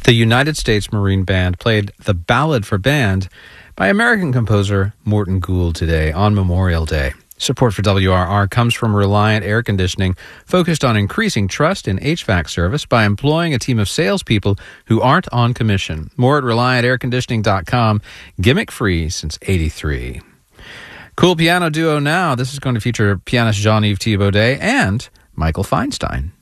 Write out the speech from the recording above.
The United States Marine Band played The Ballad for Band by American composer Morton Gould today on Memorial Day. Support for WRR comes from Reliant Air Conditioning, focused on increasing trust in HVAC service by employing a team of salespeople who aren't on commission. More at ReliantAirConditioning.com. Gimmick-free since '83. Cool piano duo now. This is going to feature pianist Jean-Yves Thiebaudet and Michael Feinstein.